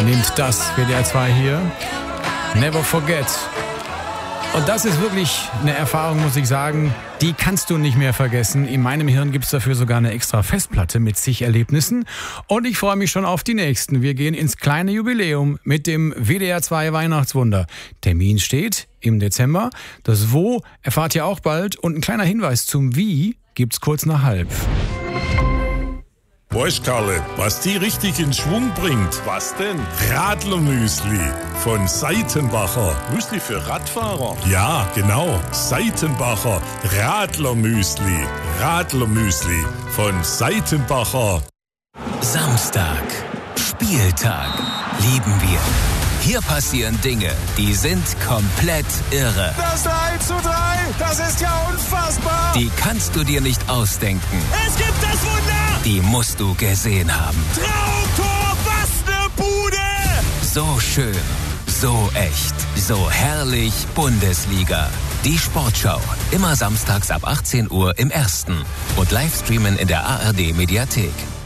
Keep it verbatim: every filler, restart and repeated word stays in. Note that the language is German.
übernimmt das W D R zwei hier. Never Forget. Und das ist wirklich eine Erfahrung, muss ich sagen, die kannst du nicht mehr vergessen. In meinem Hirn gibt's dafür sogar eine extra Festplatte mit zig Erlebnissen. Und ich freue mich schon auf die nächsten. Wir gehen ins kleine Jubiläum mit dem W D R zwei Weihnachtswunder. Termin steht im Dezember. Das Wo erfahrt ihr auch bald. Und ein kleiner Hinweis zum Wie gibt's kurz nach halb. Weißt Karle, was die richtig in Schwung bringt? Was denn? Radlermüsli von Seitenbacher. Müsli für Radfahrer? Ja, genau. Seitenbacher Radlermüsli. Radlermüsli von Seitenbacher. Samstag. Spieltag. Lieben wir. Hier passieren Dinge, die sind komplett irre. Das drei zu drei, das ist ja unfassbar. Die kannst du dir nicht ausdenken. Es gibt das Wunder. Die musst du gesehen haben. Traumtor, was ne Bude. So schön, so echt, so herrlich Bundesliga. Die Sportschau, immer samstags ab achtzehn Uhr im Ersten. Und Livestreamen in der A R D Mediathek.